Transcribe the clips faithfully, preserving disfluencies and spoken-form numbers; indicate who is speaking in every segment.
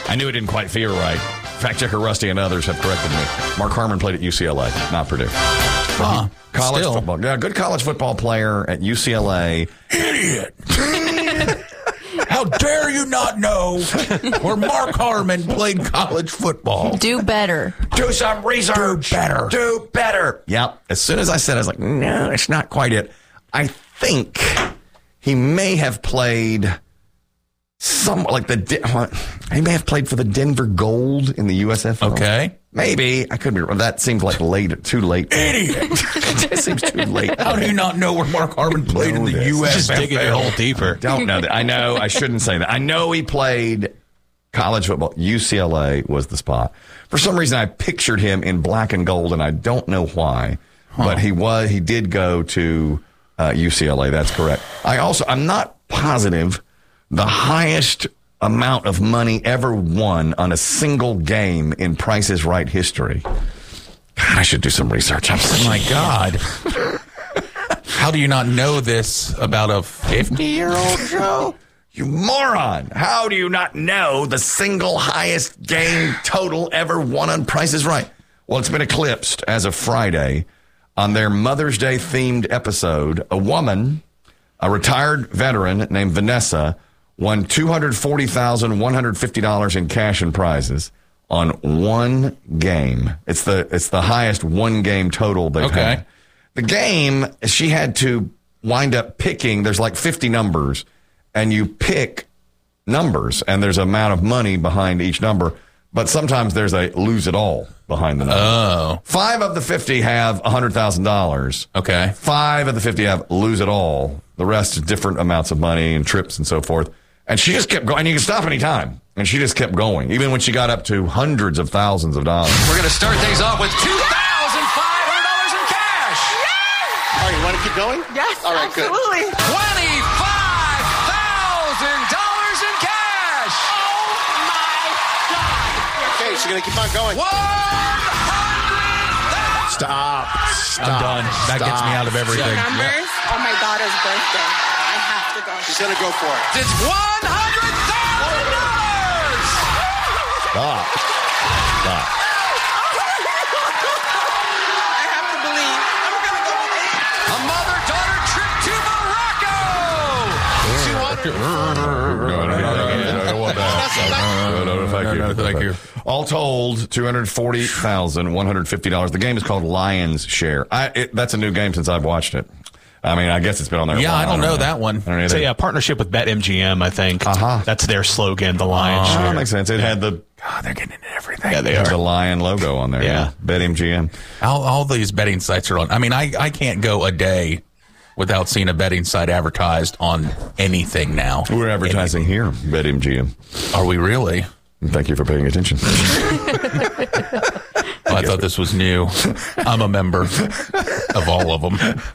Speaker 1: I knew it didn't quite feel right. Fact checker Rusty and others have corrected me. Mark Harmon played at U C L A, not Purdue.
Speaker 2: Huh,
Speaker 1: college
Speaker 2: still.
Speaker 1: football. Yeah, good college football player at U C L A.
Speaker 2: Idiot. How dare you not know where Mark Harmon played college football?
Speaker 3: Do better.
Speaker 1: Do some research.
Speaker 2: Do better.
Speaker 1: Do better. Yep. As soon as I said it, I was like, no, it's not quite it. I think he may have played some, like the, he may have played for the Denver Gold in the U S F L.
Speaker 2: Okay.
Speaker 1: Maybe. I could be wrong. That seems like late, too late.
Speaker 2: Idiot.
Speaker 1: That seems too late.
Speaker 2: How do you not know where Mark Harmon played in the
Speaker 1: this.
Speaker 2: U S F L?
Speaker 4: Just digging your hole deeper.
Speaker 1: Don't know that. I know. I shouldn't say that. I know he played college football. U C L A was the spot. For some reason, I pictured him in black and gold, and I don't know why. Huh. But he was. He did go to uh, U C L A. That's correct. I also. I'm not positive the highest amount of money ever won on a single game in Price is Right history. God, I should do some research. I'm
Speaker 2: Oh, my God. How do you not know this about a fifty-year-old show?
Speaker 1: You moron! How do you not know the single highest game total ever won on Price is Right? Well, it's been eclipsed as of Friday on their Mother's Day themed episode. A woman, a retired veteran named Vanessa, won two hundred forty thousand one hundred fifty dollars in cash and prizes on one game. It's the it's the highest one game total they've
Speaker 2: Okay.
Speaker 1: had. The game, she had to wind up picking, there's like fifty numbers, and you pick numbers, and there's an amount of money behind each number, but sometimes there's a lose it all behind the number.
Speaker 2: Oh.
Speaker 1: Five of the fifty have one hundred thousand dollars.
Speaker 2: Okay.
Speaker 1: Five of the fifty have lose it all. The rest is different amounts of money and trips and so forth. And she just kept going. And you can stop any time. And she just kept going, even when she got up to hundreds of thousands of dollars.
Speaker 5: We're going to start things off with two thousand five hundred dollars in cash.
Speaker 6: All right, you want to keep going?
Speaker 7: Yes,
Speaker 6: All right,
Speaker 7: absolutely.
Speaker 5: twenty-five thousand dollars in cash.
Speaker 7: Oh, my God.
Speaker 6: good. Okay, so you're going to keep on going.
Speaker 5: one hundred thousand.
Speaker 1: Stop. Stop.
Speaker 2: I'm done. That gets me out of everything.
Speaker 7: Numbers on my daughter's birthday. I have to go.
Speaker 6: She's going to go for it.
Speaker 5: It's one hundred thousand dollars.
Speaker 1: Stop. Stop.
Speaker 7: I have to believe. I'm going to go with it.
Speaker 5: A mother-daughter trip to Morocco.
Speaker 1: Thank you. All told, two hundred forty thousand one hundred fifty dollars. The game is called Lion's Share. I, it, that's a new game since I've watched it. I mean, I guess it's been on there.
Speaker 2: Yeah,
Speaker 1: a while.
Speaker 2: I don't know that one.
Speaker 1: I don't
Speaker 4: It's
Speaker 1: either.
Speaker 4: a uh, partnership with BetMGM, I think.
Speaker 1: Uh-huh.
Speaker 4: That's their slogan, the Lion's
Speaker 1: Oh,
Speaker 4: Share.
Speaker 1: that makes sense. It had the
Speaker 2: God, they're getting into everything.
Speaker 4: Yeah, they
Speaker 1: had
Speaker 4: are.
Speaker 1: the lion logo on there.
Speaker 4: Yeah.
Speaker 1: BetMGM.
Speaker 2: All, all these betting sites are on. I mean, I, I can't go a day without seeing a betting site advertised on anything now.
Speaker 1: We're advertising here, BetMGM.
Speaker 2: Are we really?
Speaker 1: Thank you for paying attention.
Speaker 2: Oh, I thought this was new. I'm a member of all of them.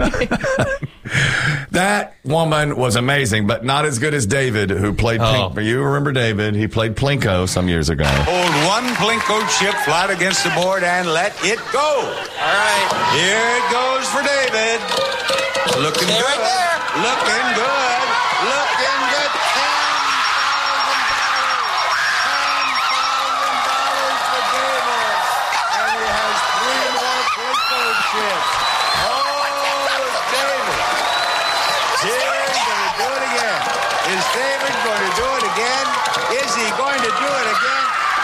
Speaker 1: That woman was amazing, but not as good as David, who played
Speaker 2: Oh.
Speaker 1: Plinko. You remember David? He played Plinko some years ago.
Speaker 8: Hold one Plinko chip flat against the board and let it go. All right. Here it goes for David. Looking
Speaker 6: Stay
Speaker 8: good.
Speaker 6: right there.
Speaker 8: Looking good. Looking good. Is David going to do it again? Is he going to do it again?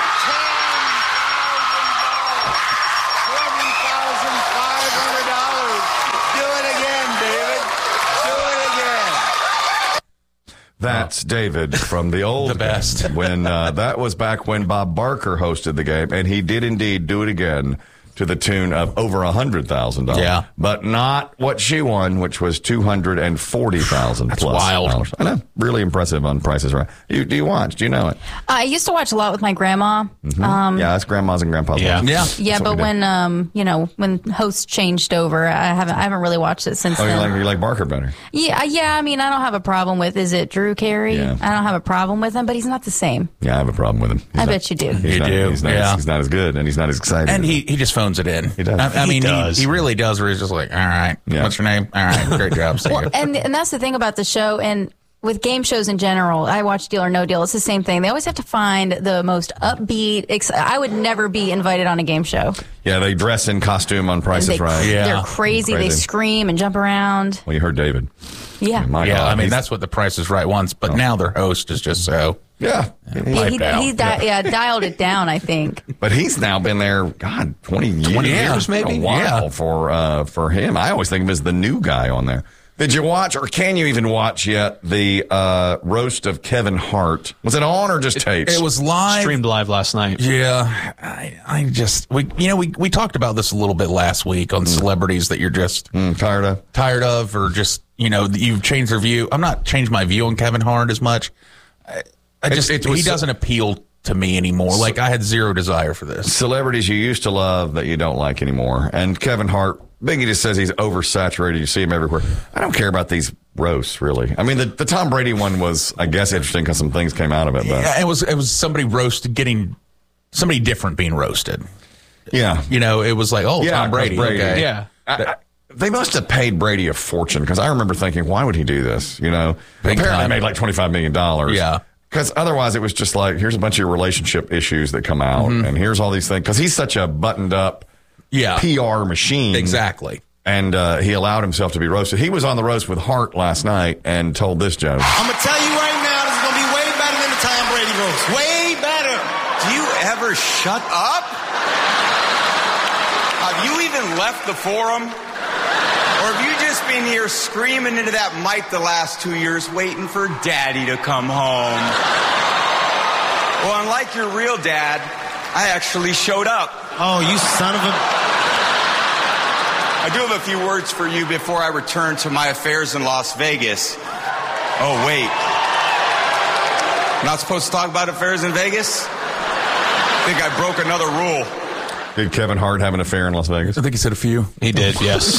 Speaker 8: twenty thousand five hundred dollars. Do it again, David. Do it again.
Speaker 1: That's David from the old
Speaker 2: The best.
Speaker 1: game, when uh, that was back when Bob Barker hosted the game, and he did indeed do it again to the tune of over a hundred thousand dollars.
Speaker 2: Yeah.
Speaker 1: But not what she won, which was two hundred and forty thousand plus.
Speaker 2: wild.
Speaker 1: dollars. I know. Really impressive on Prices Right. You, do you watch? Do you know it?
Speaker 3: I used to watch a lot with my grandma. Um,
Speaker 1: Yeah, that's grandmas and grandpas.
Speaker 4: Yeah.
Speaker 1: watch.
Speaker 2: Yeah.
Speaker 3: yeah,
Speaker 1: That's what
Speaker 3: but
Speaker 1: we do.
Speaker 3: when um, you know, when hosts changed over, I haven't I haven't really watched it since
Speaker 1: Oh, you
Speaker 3: then.
Speaker 1: like you like Barker better?
Speaker 3: Yeah, yeah. I mean, I don't have a problem with. Is it Drew Carey?
Speaker 1: Yeah.
Speaker 3: I don't have a problem with him, but he's not the same.
Speaker 1: Yeah, I have a problem with him. He's
Speaker 3: I
Speaker 1: not-
Speaker 3: bet you do.
Speaker 1: he's
Speaker 2: You
Speaker 1: not-
Speaker 2: do,
Speaker 1: He's not,
Speaker 2: yeah.
Speaker 1: he's not as good, and he's not as excited.
Speaker 2: And he, he just phones it in.
Speaker 1: He does.
Speaker 2: I, I
Speaker 4: He
Speaker 2: mean,
Speaker 4: does.
Speaker 2: He, he really does, where he's just like, all right,
Speaker 1: Yeah.
Speaker 2: what's your name? All right, great job. See you.
Speaker 3: And and that's the thing about the show. And with game shows in general, I watch Deal or No Deal. It's the same thing. They always have to find the most upbeat. Ex- I would never be invited on a game show.
Speaker 1: Yeah, they dress in costume on Price
Speaker 3: They,
Speaker 1: is Right.
Speaker 2: Yeah.
Speaker 3: They're crazy.
Speaker 1: Crazy.
Speaker 3: They scream and jump around.
Speaker 1: Well, you heard David.
Speaker 3: Yeah.
Speaker 1: My
Speaker 2: Yeah,
Speaker 1: God,
Speaker 2: I mean,
Speaker 1: he's-
Speaker 2: that's what the Price is Right wants, but now their host is just so.
Speaker 1: yeah.
Speaker 3: Yeah, he,
Speaker 2: Wiped out.
Speaker 3: he di- yeah, dialed it down, I think.
Speaker 1: But he's now been there, God, twenty years,
Speaker 2: twenty years, maybe?
Speaker 1: A while
Speaker 2: Yeah.
Speaker 1: for uh, for him. I always think of him as the new guy on there. Did you watch, or can you even watch yet, the uh, roast of Kevin Hart? Was it on or just taped?
Speaker 2: It was live.
Speaker 4: Streamed live last night.
Speaker 2: Yeah, I, I just we you know we we talked about this a little bit last week on celebrities that you're just
Speaker 1: Mm, tired of.
Speaker 2: tired of, or just you know you've changed their view. I'm not changed my view on Kevin Hart as much. I, I just
Speaker 1: It- it was
Speaker 2: he
Speaker 1: so-
Speaker 2: doesn't appeal to me anymore. Like I had zero desire for this.
Speaker 1: Celebrities you used to love that you don't like anymore. And Kevin Hart, Biggie just says he's oversaturated. You see him everywhere. I don't care about these roasts, really. I mean, the, the Tom Brady one was, I guess, interesting because some things came out of it. But
Speaker 2: Yeah, it was it was somebody roasted, getting somebody different being roasted.
Speaker 1: yeah.
Speaker 2: You know, it was like, oh,
Speaker 1: Yeah,
Speaker 2: Tom Brady.
Speaker 1: Brady.
Speaker 2: Okay.
Speaker 4: Yeah.
Speaker 1: I, I, they must have paid Brady a fortune because I remember thinking, why would he do this? You know,
Speaker 2: Big
Speaker 1: apparently
Speaker 2: time.
Speaker 1: made like twenty-five million dollars.
Speaker 2: Yeah.
Speaker 1: Because otherwise it was just like, here's a bunch of relationship issues that come out
Speaker 2: Mm-hmm.
Speaker 1: and here's all these things. Because he's such a buttoned up
Speaker 2: Yeah.
Speaker 1: P R machine.
Speaker 2: Exactly.
Speaker 1: And uh, he allowed himself to be roasted. He was on the roast with Hart last night and told this joke.
Speaker 6: I'm gonna tell you right now, this is gonna be way better than the Tom Brady roast. Way better.
Speaker 8: Do you ever shut up? Have you even left the forum? Or have you just been here screaming into that mic the last two years waiting for daddy to come home? Well, unlike your real dad, I actually showed up.
Speaker 6: Oh, you son of a...
Speaker 8: I do have a few words for you before I return to my affairs in Las Vegas. Oh, wait. I'm not supposed to talk about affairs in Vegas? I think I broke another rule.
Speaker 1: Did Kevin Hart have an affair in Las Vegas?
Speaker 2: I think he said a few.
Speaker 4: He did, yes.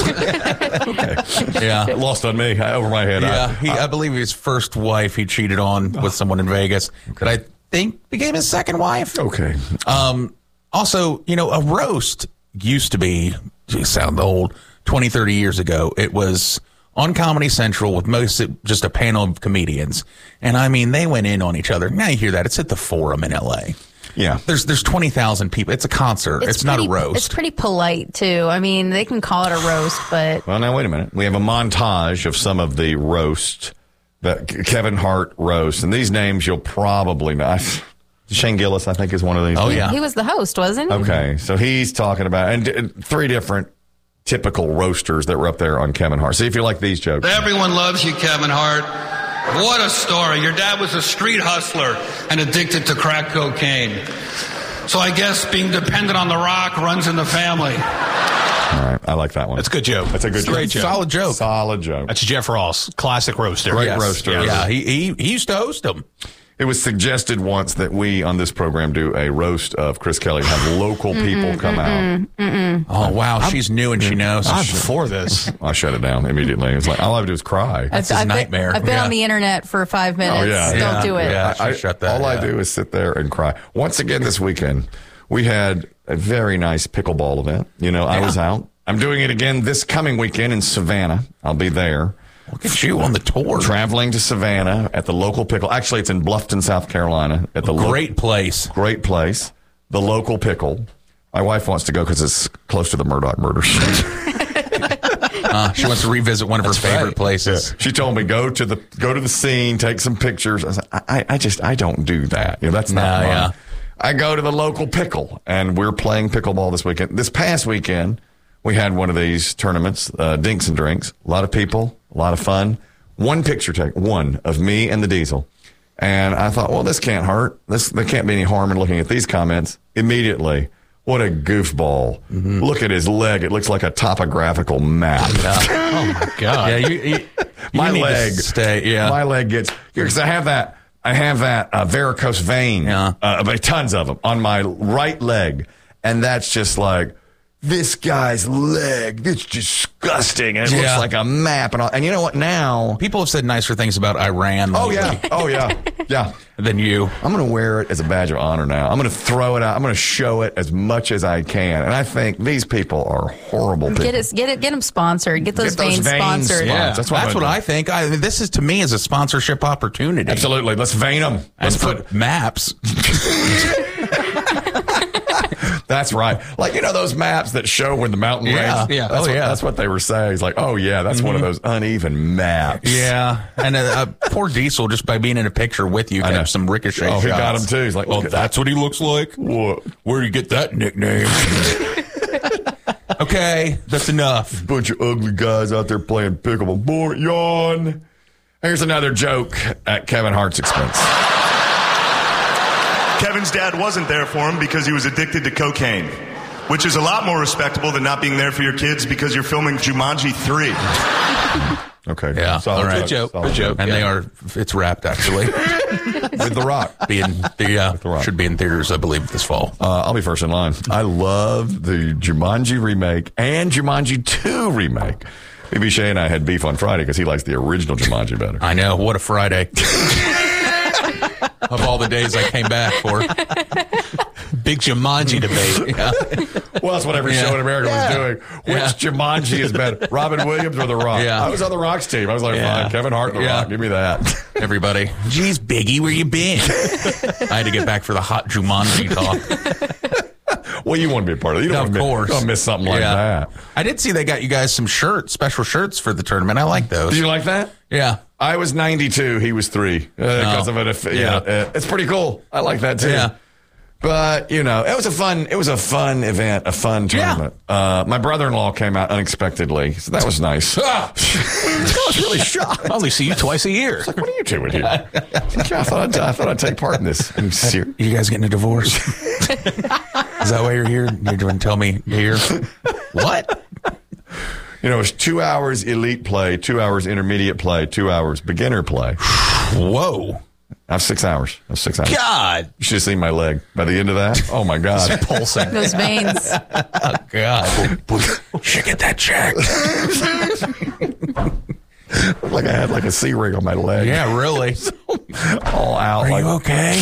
Speaker 2: Yeah.
Speaker 1: Lost on me, over my head.
Speaker 2: Yeah,
Speaker 1: I,
Speaker 2: he, I believe his first wife he cheated on with someone in Vegas that I think became his second wife.
Speaker 1: okay.
Speaker 2: Um, also, you know, a roast used to be, you sound old, twenty, thirty years ago. It was on Comedy Central with most just a panel of comedians. And I mean, they went in on each other. Now you hear that. It's at the Forum in L A.
Speaker 1: Yeah.
Speaker 2: There's there's twenty thousand people. It's a concert. It's, not
Speaker 3: pretty-
Speaker 2: a roast.
Speaker 3: It's pretty polite, too. I mean, they can call it a roast, but
Speaker 1: Well, now, wait a minute. We have a montage of some of the roast, that Kevin Hart roast. And these names you'll probably know. Shane Gillis, I think, is one of these.
Speaker 2: Oh, yeah.
Speaker 3: he was the host, wasn't he?
Speaker 1: Okay, so he's talking about and, and three different typical roasters that were up there on Kevin Hart. See if you like these jokes.
Speaker 9: Everyone loves you, Kevin Hart. What a story. Your dad was a street hustler and addicted to crack cocaine. So I guess being dependent on the rock runs in the family.
Speaker 1: All right, I like that one.
Speaker 4: That's a good joke.
Speaker 1: That's a good
Speaker 4: It's a great
Speaker 1: joke.
Speaker 4: joke.
Speaker 2: Solid joke.
Speaker 1: Solid joke.
Speaker 4: That's Jeff Ross, classic roaster.
Speaker 1: Great
Speaker 2: Yes.
Speaker 1: roaster.
Speaker 2: Yeah, he, he he used to host them.
Speaker 1: It was suggested once that we on this program do a roast of Chris Kelly, have local people come out.
Speaker 2: Oh wow, she's new and she knows.
Speaker 4: I'm for this.
Speaker 1: I shut it down immediately. It's like all I have to do is cry.
Speaker 2: That's his
Speaker 3: I've
Speaker 2: nightmare.
Speaker 3: Been, I've been
Speaker 2: Yeah.
Speaker 3: on the internet for five minutes.
Speaker 1: Oh, yeah.
Speaker 3: Don't
Speaker 2: Yeah.
Speaker 3: do it.
Speaker 2: Yeah.
Speaker 1: I,
Speaker 2: she shut that,
Speaker 1: all I
Speaker 2: yeah.
Speaker 1: do is sit there and cry. Once again this weekend, we had a very nice pickleball event. You know, I was out. I'm doing it again this coming weekend in Savannah. I'll be there.
Speaker 2: Look at you on the tour.
Speaker 1: Traveling to Savannah at the local pickle. Actually, it's in Bluffton, South Carolina. At the lo-
Speaker 2: Great place.
Speaker 1: great place. The local pickle. My wife wants to go because it's close to the Murdoch murder scene.
Speaker 2: Uh, she wants to revisit one of her favorite
Speaker 4: right.
Speaker 2: places.
Speaker 1: She told me go to the go to the scene, take some pictures. I said, I, I just I don't do that. You know, that's not
Speaker 2: No,
Speaker 1: fun.
Speaker 2: yeah.
Speaker 1: I go to the local pickle, and we're playing pickleball this weekend. This past weekend, we had one of these tournaments, uh, Dinks and Drinks. A lot of people, a lot of fun. One picture take, one of me and the Diesel. And I thought, well, this can't hurt. This there can't be any harm in looking at these comments. Immediately, what a goofball.
Speaker 2: Mm-hmm.
Speaker 1: Look at his leg. It looks like a topographical map.
Speaker 4: Oh, my God.
Speaker 2: Yeah, you, you,
Speaker 1: My
Speaker 2: you need to
Speaker 1: leg.
Speaker 2: stay. Yeah,
Speaker 1: My leg gets, because I have that, I have that uh, varicose vein,
Speaker 2: Yeah.
Speaker 1: uh, but tons of them on my right leg. And that's just like, this guy's leg, it's disgusting. And it
Speaker 2: Yeah.
Speaker 1: looks like a map. And all. And you know what? Now,
Speaker 2: People have said nicer things about Iran.
Speaker 1: oh,
Speaker 2: lately
Speaker 1: yeah. Oh, yeah. Yeah.
Speaker 2: Than you.
Speaker 1: I'm going to wear it as a badge of honor now. I'm going to throw it out. I'm going to show it as much as I can. And I think these people are horrible people.
Speaker 3: Get it, get it, get them sponsored. Get those
Speaker 1: Get those
Speaker 3: veins,
Speaker 1: veins
Speaker 3: sponsored.
Speaker 1: sponsored.
Speaker 2: Yeah,
Speaker 1: That's what
Speaker 2: that's
Speaker 1: I'm
Speaker 2: what
Speaker 1: gonna
Speaker 2: I think. I, this is to me is a sponsorship opportunity.
Speaker 1: Absolutely. Let's vein them.
Speaker 2: And
Speaker 1: Let's put.
Speaker 2: put maps.
Speaker 1: That's right. Like, you know, those maps that show where the mountain
Speaker 2: Yeah.
Speaker 1: range.
Speaker 2: Yeah.
Speaker 1: That's,
Speaker 2: Oh,
Speaker 1: what,
Speaker 2: yeah.
Speaker 1: that's what they were saying. It's like, oh, yeah, that's one of those uneven maps.
Speaker 2: Yeah, and uh, uh, poor Diesel, just by being in a picture with you,
Speaker 1: I know.
Speaker 2: got some ricochet
Speaker 1: Oh, he got
Speaker 2: shots.
Speaker 1: him, too. He's like,
Speaker 2: well,
Speaker 1: look at
Speaker 2: that's what he looks like.
Speaker 1: What?
Speaker 2: Where do you get that nickname? Okay, that's enough.
Speaker 1: Bunch of ugly guys out there playing pickleball. Boy, yawn. Here's another joke at Kevin Hart's expense.
Speaker 10: Kevin's dad wasn't there for him because he was addicted to cocaine, which is a lot more respectable than not being there for your kids because you're filming Jumanji three.
Speaker 1: Okay.
Speaker 2: Yeah,
Speaker 1: Solid
Speaker 2: all right.
Speaker 4: Good joke.
Speaker 1: Solid
Speaker 4: Good joke.
Speaker 2: And
Speaker 4: Yeah.
Speaker 2: they are, it's wrapped actually.
Speaker 1: With The Rock.
Speaker 2: Being, yeah,
Speaker 1: The Rock.
Speaker 2: should be in theaters, I believe, this fall.
Speaker 1: Uh, I'll be first in line. I love the Jumanji remake and Jumanji two remake. B B Shea and I had beef on Friday because he likes the original Jumanji better.
Speaker 2: I know, what a Friday. Of all the days I came back for.
Speaker 4: Big Jumanji debate.
Speaker 2: Yeah.
Speaker 1: Well, that's what every
Speaker 2: Yeah.
Speaker 1: show in America
Speaker 2: Yeah.
Speaker 1: was doing. Which
Speaker 2: Yeah.
Speaker 1: Jumanji is better, Robin Williams or The Rock?
Speaker 2: Yeah.
Speaker 1: I was on The Rock's team. I was like,
Speaker 2: Yeah.
Speaker 1: fine, Kevin Hart and The
Speaker 2: Yeah.
Speaker 1: Rock. Give me that.
Speaker 2: Everybody. Geez, Biggie, where you been? I had to get back for the hot Jumanji talk.
Speaker 1: Well, you want to be a part of it. You don't
Speaker 2: Of
Speaker 1: want to miss,
Speaker 2: course.
Speaker 1: don't miss something like
Speaker 2: Yeah.
Speaker 1: that.
Speaker 2: I did see they got you guys some shirts, special shirts for the tournament. I like those.
Speaker 1: Did you like that?
Speaker 2: Yeah.
Speaker 1: I was ninety-two. He was three. Because
Speaker 2: Oh.
Speaker 1: of it. If,
Speaker 2: Yeah.
Speaker 1: yeah. uh, it's pretty cool. I like that too.
Speaker 2: Yeah.
Speaker 1: But, you know, it was a fun, it was a fun event, a fun
Speaker 2: Yeah.
Speaker 1: tournament. Uh, my brother-in-law came out unexpectedly. So that was nice. I was really shocked.
Speaker 4: I only see you twice a year.
Speaker 1: Like, what are you doing here? Yeah, I thought I'd, I thought I'd take part in this. Are you serious?
Speaker 2: You guys getting a divorce? Is that why you're here? You're going to tell me here? What?
Speaker 1: You know, it's two hours elite play, two hours intermediate play, two hours beginner play.
Speaker 2: Whoa.
Speaker 1: I have six hours. I have six hours.
Speaker 2: God.
Speaker 1: You should have seen my leg. By the end of that, oh my God.
Speaker 4: Pulsing.
Speaker 3: Those veins.
Speaker 2: Oh, God. Should get that checked.
Speaker 1: Looked like I had like a C ring on my leg.
Speaker 2: Yeah, really.
Speaker 1: All out.
Speaker 2: Are
Speaker 1: like,
Speaker 2: you okay?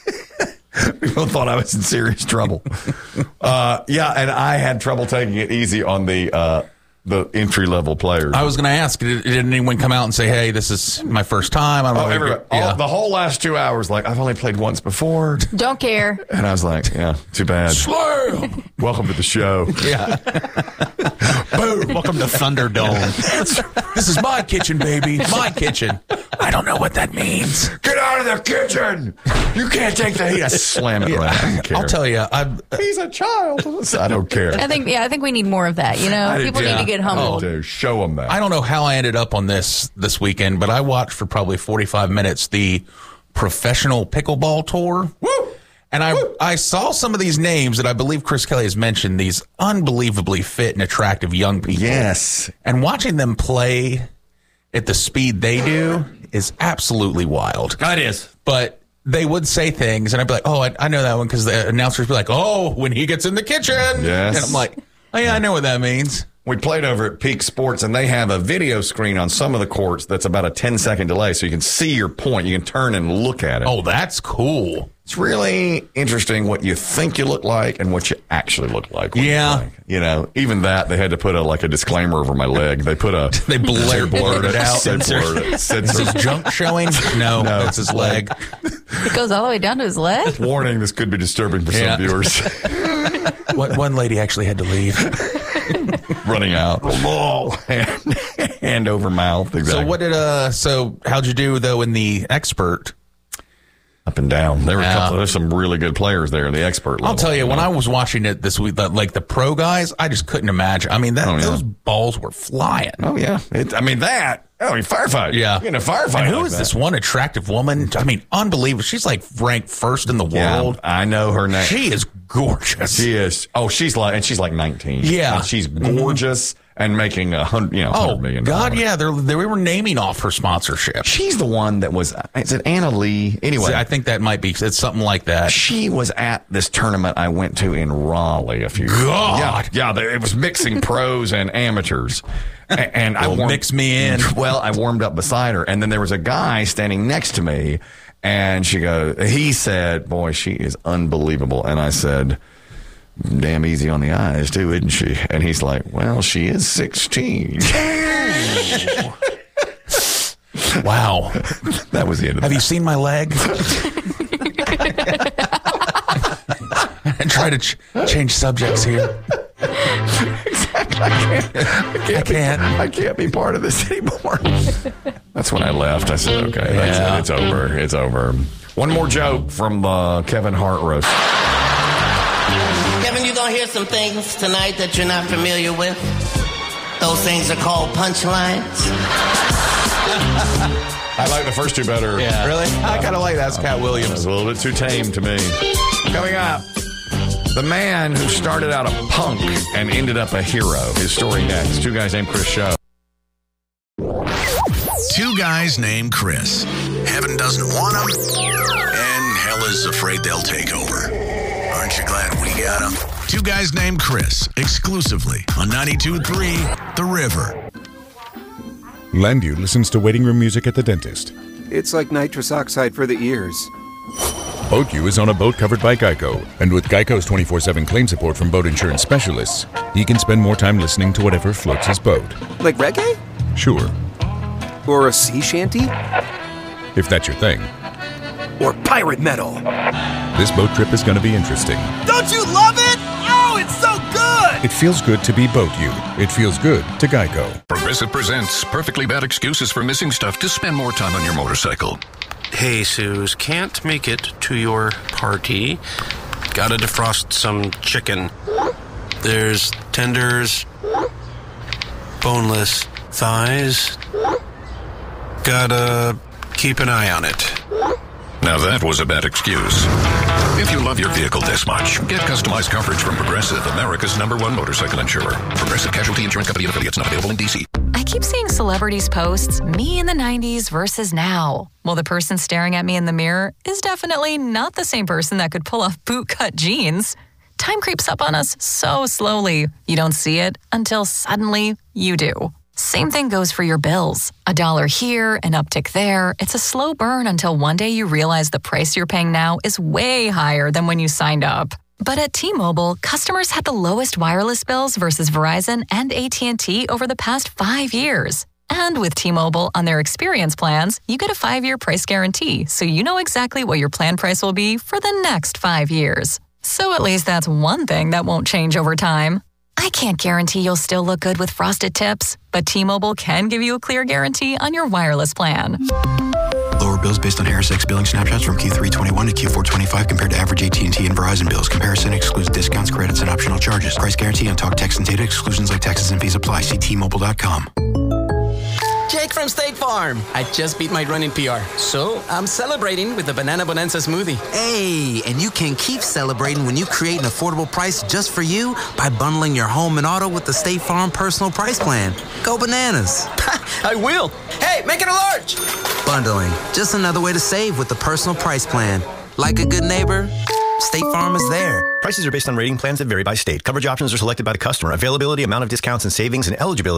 Speaker 1: People thought I was in serious trouble. uh, yeah, and I had trouble taking it easy on the uh, the entry level players.
Speaker 2: I was going to ask, did, did anyone come out and say, hey, this is my first time? I don't
Speaker 1: Oh,
Speaker 2: know.
Speaker 1: everybody,
Speaker 2: Yeah.
Speaker 1: all, the whole last two hours, like, I've only played once before.
Speaker 3: Don't care.
Speaker 1: And I was like, yeah, too bad.
Speaker 2: Slam!
Speaker 1: Welcome to the show.
Speaker 2: Yeah.
Speaker 4: Boom. Welcome to Thunderdome.
Speaker 2: This is my kitchen, baby. My kitchen. I don't know what that means.
Speaker 1: Get out of the kitchen. You can't take the heat. I slam it right. I don't care.
Speaker 2: I'll tell you, I've,
Speaker 1: He's a child. I don't care.
Speaker 3: I think, yeah, I think we need more of that. You know,
Speaker 1: I do
Speaker 3: people
Speaker 1: too.
Speaker 3: need to get humbled.
Speaker 1: Oh, dude, show them that.
Speaker 2: I don't know how I ended up on this this weekend, but I watched for probably forty-five minutes the professional pickleball tour.
Speaker 1: Woo!
Speaker 2: And I I saw some of these names that I believe Chris Kelly has mentioned, these unbelievably fit and attractive young people.
Speaker 1: Yes.
Speaker 2: And watching them play at the speed they do is absolutely wild.
Speaker 4: It is.
Speaker 2: But they would say things, and I'd be like, oh, I, I know that one, because the announcers would be like, oh, when he gets in the kitchen.
Speaker 1: Yes.
Speaker 2: And I'm like, oh, yeah, I know what that means.
Speaker 1: We played over at Peak Sports, and they have a video screen on some of the courts that's about a ten second delay, so you can see your point. You can turn and look at it.
Speaker 2: Oh, that's cool.
Speaker 1: It's really interesting what you think you look like and what you actually look like. when you
Speaker 2: Yeah.
Speaker 1: play. You know, even that, they had to put a like a disclaimer over my leg. They put a
Speaker 2: They blurred,
Speaker 1: blurred it out. They
Speaker 2: Censored.
Speaker 1: blurred it.
Speaker 2: Is
Speaker 1: Censored.
Speaker 2: his junk showing? No,
Speaker 1: No.
Speaker 2: that's his leg.
Speaker 3: It goes all the way down to his leg.
Speaker 1: Warning, this could be disturbing for
Speaker 2: Yeah.
Speaker 1: some viewers.
Speaker 2: One, one lady actually had to leave.
Speaker 1: Running out. hand, hand over mouth. Exactly.
Speaker 2: So what did uh? So how'd you do though in the expert?
Speaker 1: Up and down. There were
Speaker 2: Yeah.
Speaker 1: a couple. There's some really good players there in the expert level.
Speaker 2: I'll tell you, when I was watching it this week, the, like the pro guys, I just couldn't imagine. I mean, that
Speaker 1: Oh, yeah.
Speaker 2: those balls were flying.
Speaker 1: Oh yeah. It, I mean that. I mean firefight.
Speaker 2: Yeah,
Speaker 1: In a firefight.
Speaker 2: And who
Speaker 1: like
Speaker 2: is
Speaker 1: that.
Speaker 2: this one attractive woman? I mean, unbelievable. She's like ranked first in the
Speaker 1: Yeah,
Speaker 2: world.
Speaker 1: I know her name.
Speaker 2: She is gorgeous.
Speaker 1: She is. Oh, she's like, and she's like nineteen.
Speaker 2: Yeah.
Speaker 1: And she's gorgeous. and making a hundred, you know,
Speaker 2: Oh,
Speaker 1: hundred million.
Speaker 2: God, yeah. They're, they were naming off her sponsorship.
Speaker 1: She's the one that was, is it Anna Lee? Anyway.
Speaker 2: I think that might be, it's something like that.
Speaker 1: She was at this tournament I went to in Raleigh a few years ago.
Speaker 2: God.
Speaker 1: Yeah, yeah, it was mixing pros and amateurs. And, and I
Speaker 2: Well,
Speaker 1: warmed,
Speaker 2: mix me in.
Speaker 1: Well, I warmed up beside her, and then there was a guy standing next to me, and she goes, he said, boy, she is unbelievable. And I said, damn easy on the eyes, too, isn't she? And he's like, well, she is sixteen.
Speaker 2: Wow.
Speaker 1: That was the end of
Speaker 2: Have
Speaker 1: that.
Speaker 2: you seen my leg? And try to ch- change subjects here.
Speaker 1: Exactly. I can't, I can't,
Speaker 2: I can't.
Speaker 1: Be, I can't be part of this anymore. That's when I left. I said, okay, that's
Speaker 2: Yeah.
Speaker 1: it. It's over. It's over. One more joke from the Kevin Hart roast.
Speaker 6: Kevin, you're going to hear some things tonight that you're not familiar with. Those things are called punchlines.
Speaker 1: I like the first two better.
Speaker 2: Yeah. Really? I kind of like that's Cat
Speaker 1: It
Speaker 2: Williams.
Speaker 1: was a little bit too tame to me. Coming up, the man who started out a punk and ended up a hero. His story next. Two Guys Named Chris show.
Speaker 11: Two guys named Chris. Heaven doesn't want them, and hell is afraid they'll take over. Aren't you glad we got them? Two Guys Named Chris, exclusively on ninety-two point three The River.
Speaker 12: Landu listens to waiting room music at the dentist.
Speaker 13: It's like nitrous oxide for the ears.
Speaker 12: BoatU is on a boat covered by Geico, and with Geico's twenty-four seven claim support from boat insurance specialists, he can spend more time listening to whatever floats his boat.
Speaker 13: Like reggae?
Speaker 12: Sure,
Speaker 13: Or a sea shanty?
Speaker 12: if that's your thing.
Speaker 13: Or pirate metal?
Speaker 12: This boat trip is going to be interesting.
Speaker 6: Don't you love it? Oh, it's so good!
Speaker 12: It feels good to be BoatU. It feels good to Geico.
Speaker 11: Progressive presents perfectly bad excuses for missing stuff to spend more time on your motorcycle.
Speaker 14: Hey, Suze, can't make it to your party. Gotta defrost some chicken. There's tenders, boneless thighs. Gotta keep an eye on it.
Speaker 11: Now that was a bad excuse. If you love your vehicle this much, get customized coverage from Progressive, America's number one motorcycle insurer. Progressive Casualty Insurance Company and affiliates, not available in D C.
Speaker 15: I keep seeing celebrities posts, me in the nineties versus now. Well, the person staring at me in the mirror is definitely not the same person that could pull off bootcut jeans. Time creeps up on us so slowly. You don't see it until suddenly you do. Same thing goes for your bills. A dollar here, an uptick there. It's a slow burn until one day you realize the price you're paying now is way higher than when you signed up. But at T-Mobile, customers had the lowest wireless bills versus Verizon and A T and T over the past five years. And with T-Mobile on their experience plans, you get a five-year price guarantee, so you know exactly what your plan price will be for the next five years. So at least that's one thing that won't change over time. I can't guarantee you'll still look good with frosted tips, but T-Mobile can give you a clear guarantee on your wireless plan.
Speaker 16: Lower bills based on Harris X billing snapshots from Q three twenty-one to Q four twenty-five compared to average A T and T and Verizon bills. Comparison excludes discounts, credits, and optional charges. Price guarantee on talk, text, and data exclusions like taxes and fees apply. See T Mobile dot com.
Speaker 17: Jake from State Farm. I just beat my running P R, so I'm celebrating with the Banana Bonanza smoothie.
Speaker 18: Hey, and you can keep celebrating when you create an affordable price just for you by bundling your home and auto with the State Farm Personal Price Plan. Go bananas.
Speaker 17: I will. Hey, make it a large.
Speaker 18: Bundling, just another way to save with the Personal Price Plan. Like a good neighbor, State Farm is there.
Speaker 19: Prices are based on rating plans that vary by state. Coverage options are selected by the customer. Availability, amount of discounts and savings, and eligibility